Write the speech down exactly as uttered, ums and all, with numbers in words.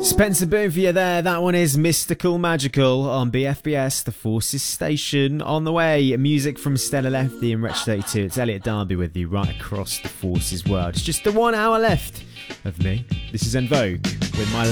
Spencer Boone for you there. That one is Mystical Magical on B F B S, the Forces Station. On the way, music from Stella Lefty and Wretch thirty-two. It's Elliot Darby with you right across the Forces world. It's just the one hour left of me. This is En Vogue with my